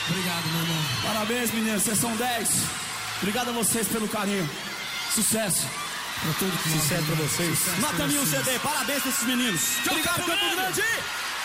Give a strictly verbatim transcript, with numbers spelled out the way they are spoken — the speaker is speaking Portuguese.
Obrigado, meu irmão. Parabéns, meninos, vocês são dez. Obrigado a vocês pelo carinho. Sucesso. Pra tudo que Sucesso pra vocês. Sucesso Mata pra mil vocês. C D, parabéns pra esses meninos. Obrigado, Campo Grande.